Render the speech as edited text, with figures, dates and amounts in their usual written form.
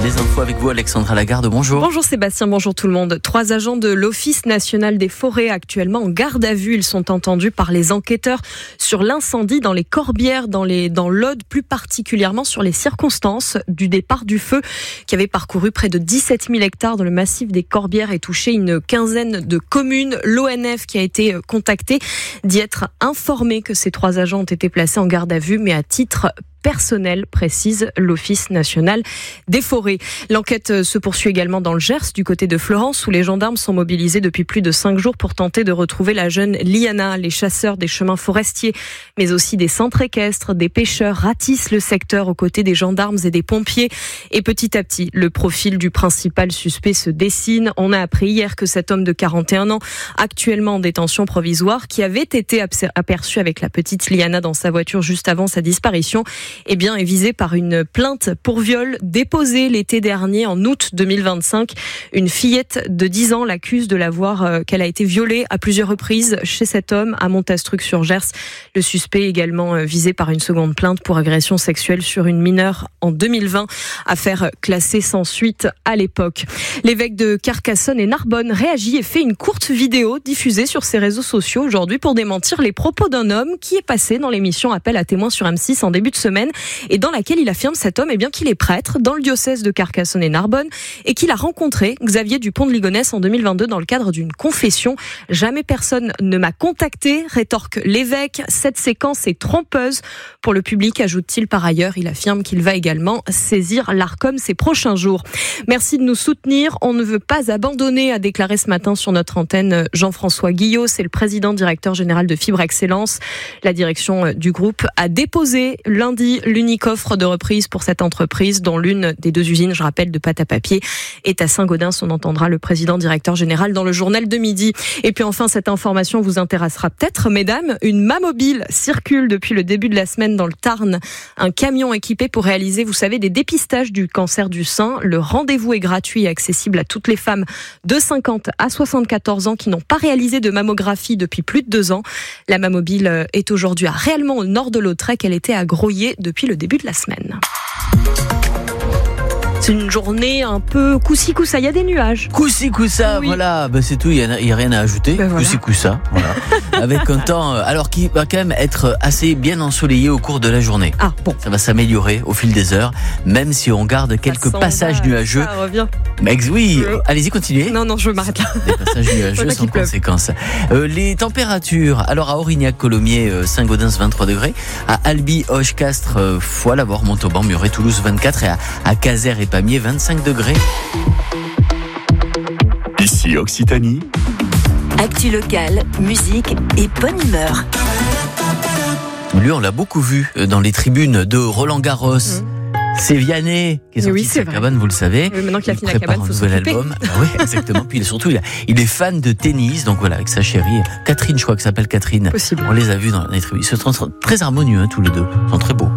Les infos avec vous, Alexandra Lagarde, bonjour. Bonjour Sébastien, bonjour tout le monde. 3 agents de l'Office national des forêts actuellement en garde à vue. Ils sont entendus par les enquêteurs sur l'incendie dans les Corbières, dans l'Aude, plus particulièrement sur les circonstances du départ du feu qui avait parcouru près de 17 000 hectares dans le massif des Corbières et touché une quinzaine de communes. L'ONF qui a été contacté dit être informé que ces 3 agents ont été placés en garde à vue, mais à titre personnel, précise l'Office national des forêts. L'enquête se poursuit également dans le Gers, du côté de Fleurance, où les gendarmes sont mobilisés depuis plus de 5 jours pour tenter de retrouver la jeune Liana. Les chasseurs des chemins forestiers, mais aussi des centres équestres, des pêcheurs ratissent le secteur aux côtés des gendarmes et des pompiers. Et petit à petit, le profil du principal suspect se dessine. On a appris hier que cet homme de 41 ans, actuellement en détention provisoire, qui avait été aperçu avec la petite Liana dans sa voiture juste avant sa disparition, est visé par une plainte pour viol déposée l'été dernier, en août 2025. Une fillette de 10 ans l'accuse de qu'elle a été violée à plusieurs reprises chez cet homme à Montastruc-sur-Gers. Le suspect est également visé par une seconde plainte pour agression sexuelle sur une mineure en 2020. Affaire classée sans suite à l'époque. L'évêque de Carcassonne et Narbonne réagit et fait une courte vidéo diffusée sur ses réseaux sociaux aujourd'hui pour démentir les propos d'un homme qui est passé dans l'émission Appel à témoins sur M6 en début de semaine, et dans laquelle il affirme, cet homme, qu'il est prêtre dans le diocèse de Carcassonne et Narbonne et qu'il a rencontré Xavier Dupont de Ligonnès en 2022 dans le cadre d'une confession. Jamais personne ne m'a contacté, rétorque l'évêque. Cette séquence est trompeuse pour le public, ajoute-t-il par ailleurs. Il affirme qu'il va également saisir l'Arcom ces prochains jours. Merci de nous soutenir. On ne veut pas abandonner, a déclaré ce matin sur notre antenne Jean-François Guillot. C'est le président directeur général de Fibre Excellence. La direction du groupe a déposé lundi l'unique offre de reprise pour cette entreprise, dont l'une des 2 usines, je rappelle, de pâte à papier est à Saint-Gaudens. On entendra le président directeur général dans le journal de midi. Et puis enfin, cette information vous intéressera peut-être, mesdames. Une Mamobile circule depuis le début de la semaine dans le Tarn. Un camion équipé pour réaliser, vous savez, des dépistages du cancer du sein. Le rendez-vous est gratuit et accessible à toutes les femmes de 50 à 74 ans qui n'ont pas réalisé de mammographie depuis plus de 2 ans. La Mamobile est aujourd'hui à Réellement, au nord de Lautrec. Elle était à Groyer depuis le début de la semaine. C'est une journée un peu coussi coussa, il y a des nuages. Coussi coussa, oui. Voilà, c'est tout, il y a rien à ajouter. Voilà. Coussi coussa, voilà. Avec un temps alors qui va quand même être assez bien ensoleillé au cours de la journée. Ah bon. Ça va s'améliorer au fil des heures, même si on garde quelques passages nuageux. Ça revient. Mais oui, allez-y, continuez. Non, je m'arrête là. Des passages nuageux sans conséquence. Les températures, alors à Aurignac, Colomiers, Saint-Gaudens 23 degrés, à Albi, Auch, Castres, Foix-Lavore, Montauban, Muret, Toulouse 24 et à Caser et Pamiers 25 degrés. Ici Occitanie. Actu locale, musique et bonne humeur. Lui, on l'a beaucoup vu dans les tribunes de Roland-Garros. C'est Vianney qui est sorti de sa cabane, vous le savez. Oui, maintenant qu'il a fini la cabane, il faut s'occuper. Un nouvel album. Oui, exactement. Puis surtout, il est fan de tennis, donc voilà, avec sa chérie Catherine, je crois que ça s'appelle Catherine. Possible. On les a vus dans les tribunes. Ils sont très harmonieux, tous les deux. Ils sont très beaux.